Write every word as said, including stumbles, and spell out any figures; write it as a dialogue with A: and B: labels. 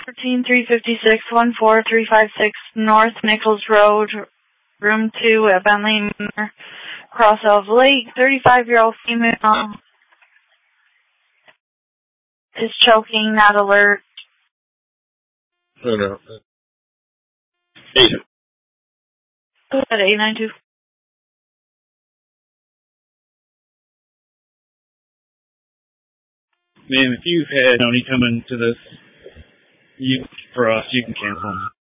A: fourteen three fifty-six, one four three five six North Nichols Road, room two at Bentley Manor, Cross Elf Lake. thirty-five-year-old female is choking, not alert.
B: No, no. Eight.
A: Go ahead, eight nine two.
C: Ma'am, if you've had Tony come into this, you for us, you can cancel him.